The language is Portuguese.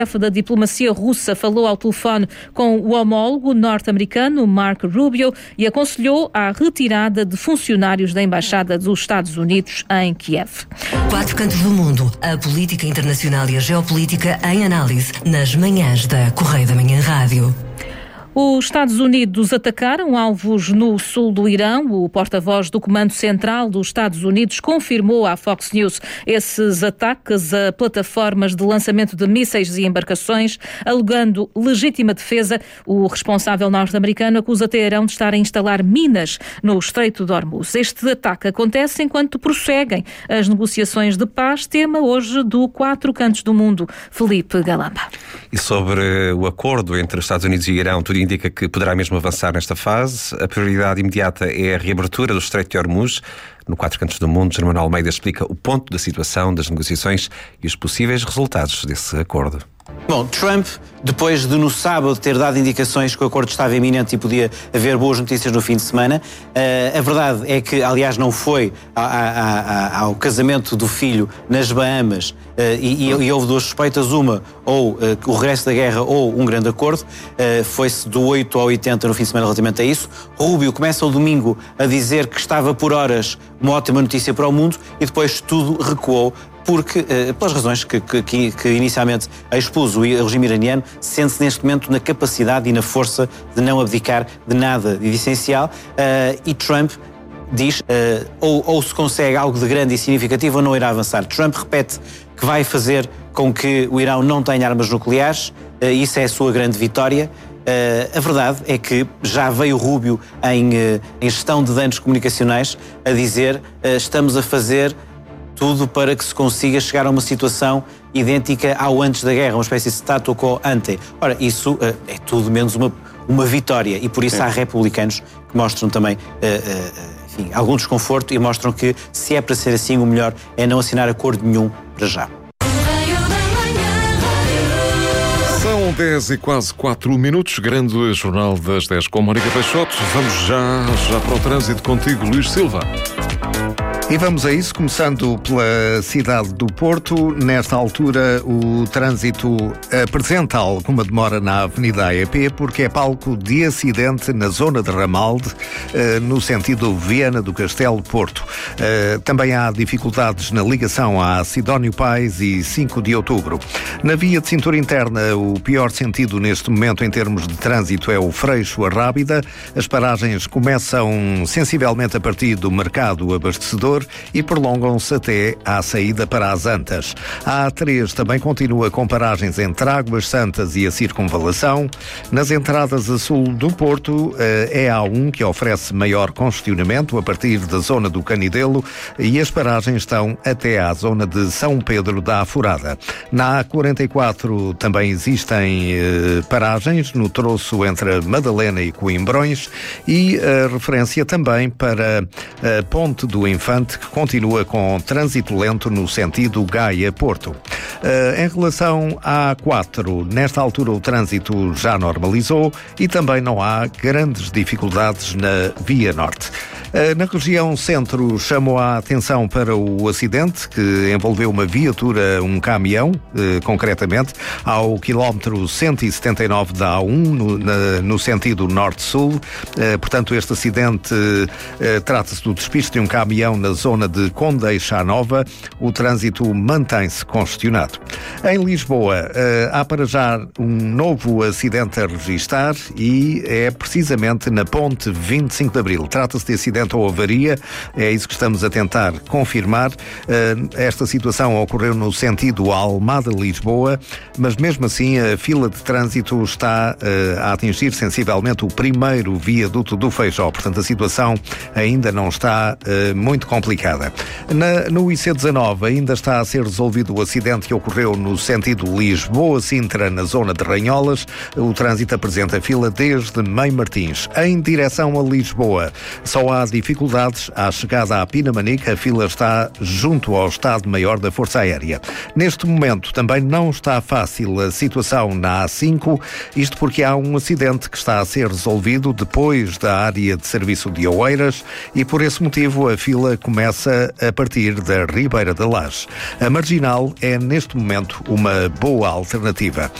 O chefe da diplomacia russa falou ao telefone com o homólogo norte-americano Marco Rubio e aconselhou a retirada de funcionários da Embaixada dos Estados Unidos em Kiev. 4 cantos do mundo, a política internacional e a geopolítica em análise nas manhãs da Correio da Manhã Rádio. Os Estados Unidos atacaram alvos no sul do Irão. O porta-voz do Comando Central dos Estados Unidos confirmou à Fox News esses ataques a plataformas de lançamento de mísseis e embarcações, alegando legítima defesa. O responsável norte-americano acusa Teherão de estar a instalar minas no Estreito de Hormuz. Este ataque acontece enquanto prosseguem as negociações de paz, tema hoje do 4 cantos do mundo. Felipe Galamba. E sobre o acordo entre os Estados Unidos e Irão, tudo indica que poderá mesmo avançar nesta fase. A prioridade imediata é a reabertura do Estreito de Hormuz. No 4 cantos do mundo, Germano Almeida explica o ponto da situação, das negociações e os possíveis resultados desse acordo. Bom, Trump, depois de no sábado ter dado indicações que o acordo estava iminente e podia haver boas notícias no fim de semana, a verdade é que, aliás, não foi ao casamento do filho nas Bahamas e houve 2 suspeitas, uma ou o regresso da guerra ou um grande acordo, foi-se do 8 ao 80 no fim de semana relativamente a isso. Rubio começa o domingo a dizer que estava por horas uma ótima notícia para o mundo e depois tudo recuou, porque, pelas razões que inicialmente expus, o regime iraniano sente-se neste momento na capacidade e na força de não abdicar de nada de essencial, e Trump diz ou se consegue algo de grande e significativo ou não irá avançar. Trump repete que vai fazer com que o Irão não tenha armas nucleares, isso é a sua grande vitória. A verdade é que já veio Rubio em gestão de danos comunicacionais a dizer estamos a fazer tudo para que se consiga chegar a uma situação idêntica ao antes da guerra, uma espécie de status quo ante. Ora, isso é tudo menos uma vitória e por isso há republicanos que mostram também enfim, algum desconforto e mostram que se é para ser assim o melhor é não assinar acordo nenhum para já. São 10 e quase 4 minutos, grande jornal das 10 com Mónica Peixoto. Vamos já para o trânsito contigo, Luís Silva. E vamos a isso, começando pela cidade do Porto. Nesta altura, o trânsito apresenta alguma demora na Avenida AEP, porque é palco de acidente na zona de Ramalde, no sentido Viana do Castelo-Porto. Também há dificuldades na ligação a Sidónio Pais e 5 de Outubro. Na via de cintura interna, o pior sentido neste momento em termos de trânsito é o Freixo a Rábida. As paragens começam sensivelmente a partir do mercado abastecedor e prolongam-se até à saída para as Antas. A A3 também continua com paragens entre Águas Santas e a Circunvalação. Nas entradas a sul do Porto, é a A1 que oferece maior congestionamento a partir da zona do Canidelo e as paragens estão até à zona de São Pedro da Afurada. Na A44 também existem paragens no troço entre Madalena e Coimbrões e a referência também para a Ponte do Infante, que continua com trânsito lento no sentido Gaia-Porto. Em relação à A4, nesta altura o trânsito já normalizou e também não há grandes dificuldades na Via Norte. Na região centro, chamou a atenção para o acidente que envolveu uma viatura, um caminhão, concretamente, ao quilómetro 179 da A1, no sentido norte-sul. Portanto, este acidente trata-se do despiste de um caminhão na zona de Condeixa Nova. O trânsito mantém-se congestionado. Em Lisboa, há para já um novo acidente a registar e é precisamente na ponte 25 de Abril. Trata-se de acidente ou avaria, é isso que estamos a tentar confirmar. Esta situação ocorreu no sentido Almada-Lisboa, mas mesmo assim a fila de trânsito está a atingir sensivelmente o primeiro viaduto do Feijó, portanto a situação ainda não está muito complicada. No IC19 ainda está a ser resolvido o acidente que ocorreu no sentido Lisboa-Sintra, na zona de Ranholas. O trânsito apresenta fila desde Mãe Martins. Em direção a Lisboa, só há dificuldades à chegada à Pinamanique. A fila está junto ao Estado-Maior da Força Aérea. Neste momento também não está fácil a situação na A5, isto porque há um acidente que está a ser resolvido depois da área de serviço de Oeiras e por esse motivo a fila começa começa a partir da Ribeira da Laje. A Marginal é, neste momento, uma boa alternativa.